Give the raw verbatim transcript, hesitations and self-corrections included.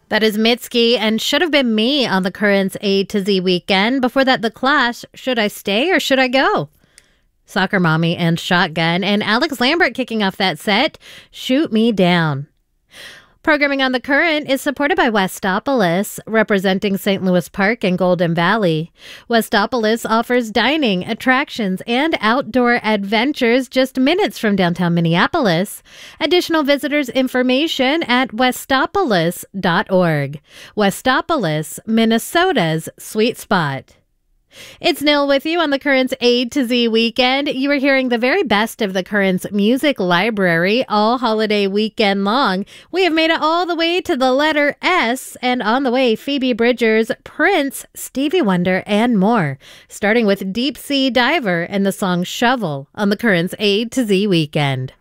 That is Mitski and Should Have Been Me on the Currents A to Z weekend. Before that, The Clash, Should I Stay or Should I Go? Soccer Mommy and Shotgun, and Alex Lambert kicking off that set, Shoot Me Down. Programming on The Current is supported by Westopolis, representing Saint Louis Park and Golden Valley. Westopolis offers dining, attractions, and outdoor adventures just minutes from downtown Minneapolis. Additional visitors information at westopolis dot org. Westopolis, Minnesota's sweet spot. It's Nil with you on the Currents A to Z weekend. You are hearing the very best of the Currents music library all holiday weekend long. We have made it all the way to the letter S, and on the way, Phoebe Bridgers, Prince, Stevie Wonder, and more. Starting with Deep Sea Diver and the song Shovel on the Currents A to Z weekend.